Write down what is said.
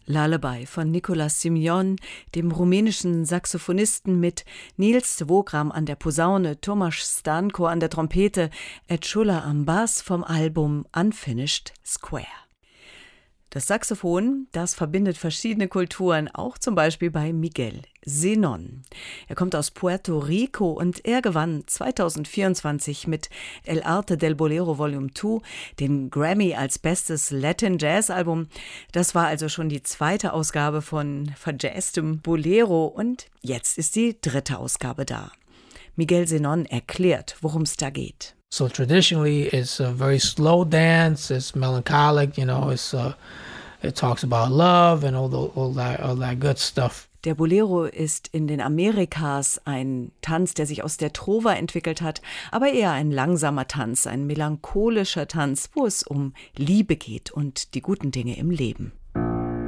Lullaby von Nicolas Simion, dem rumänischen Saxophonisten, mit Nils Wogram an der Posaune, Tomasz Stanko an der Trompete, Ed Schuller am Bass vom Album Unfinished Square. Das Saxophon, das verbindet verschiedene Kulturen, auch zum Beispiel bei Miguel Zenón. Er kommt aus Puerto Rico und er gewann 2024 mit El Arte del Bolero Volume 2 den Grammy als bestes Latin Jazz Album. Das war also schon die zweite Ausgabe von verjazztem Bolero und jetzt ist die dritte Ausgabe da. Miguel Zenón erklärt, worum es da geht. So traditionally, it's a very slow dance. It's melancholic, it talks about love and all that good stuff. Der Bolero ist in den Amerikas ein Tanz, der sich aus der Trova entwickelt hat, aber eher ein langsamer Tanz, ein melancholischer Tanz, wo es um Liebe geht und die guten Dinge im Leben.